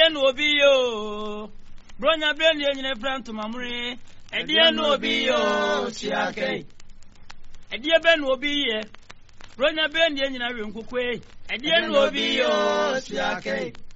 Edia no obi yo. Bronya brain ye nyine front mamure. Edia no obi yo siake. Edia ben no obi ye. Bronya brain ye nyina we nkukwe. Edia no obi yo siake.